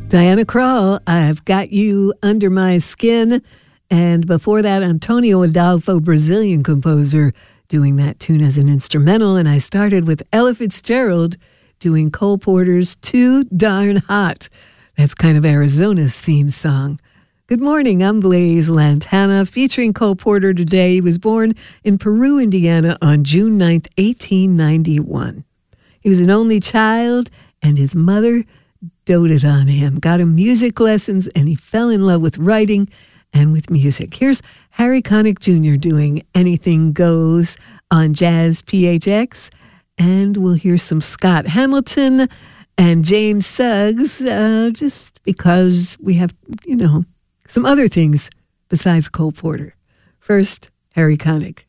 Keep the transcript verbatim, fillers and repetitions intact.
Diana Krall, I've Got You Under My Skin. And before that, Antonio Adolfo, Brazilian composer, doing that tune as an instrumental. And I started with Ella Fitzgerald doing Cole Porter's Too Darn Hot. That's kind of Arizona's theme song. Good morning, I'm Blaze Lantana, featuring Cole Porter today. He was born in Peru, Indiana on June ninth, eighteen ninety-one. He was an only child, and his mother doted on him, got him music lessons, and he fell in love with writing and with music. Here's Harry Connick Junior doing Anything Goes on Jazz P H X, and we'll hear some Scott Hamilton and James Suggs, uh, just because we have, you know, some other things besides Cole Porter. First, Harry Connick.